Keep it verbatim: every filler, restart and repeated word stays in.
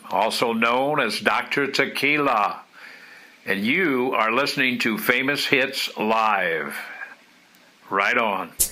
also known as Doctor Tequila. And you are listening to Famous Hits Live. Right on.